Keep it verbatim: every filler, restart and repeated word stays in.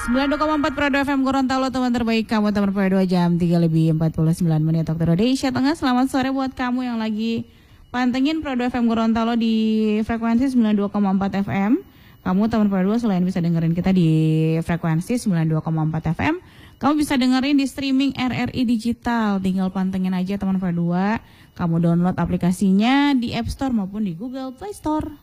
sembilan puluh dua koma empat Prado F M Gorontalo, teman terbaik kamu, teman Prado, jam tiga lebih empat puluh sembilan menit waktu Indonesia Tengah. Selamat sore buat kamu yang lagi pantengin Prado F M Gorontalo di frekuensi sembilan puluh dua koma empat F M. Kamu teman Prado selain bisa dengerin kita di frekuensi sembilan puluh dua koma empat F M, kamu bisa dengerin di streaming R R I Digital. Tinggal pantengin aja teman Prado. Kamu download aplikasinya di App Store maupun di Google Play Store.